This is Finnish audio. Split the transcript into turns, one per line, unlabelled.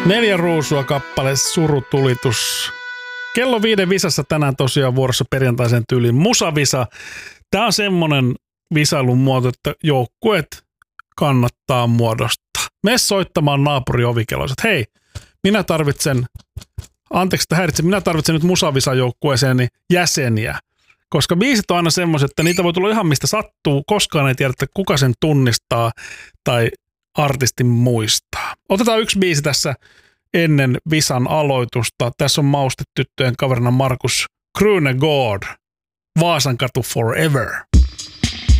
4 ruusua kappale Surutulitus. Kello 5 visassa tänään tosiaan vuorossa perjantaisen tyyliin musavisa. Tää on semmonen visailun muoto, että joukkueet kannattaa muodostaa. Mene soittamaan naapuri ovikelloon, että hei, minä tarvitsen nyt musavisajoukkueeseeni jäseniä. Koska biisit on aina semmoiset, että niitä voi tulla ihan mistä sattuu, koskaan ei tiedä, että kuka sen tunnistaa tai artistin muistaa. Otetaan yksi biisi tässä ennen visan aloitusta. Tässä on Maustetyttöjen kaverina Markus Krunegård. Vaasankatu Forever.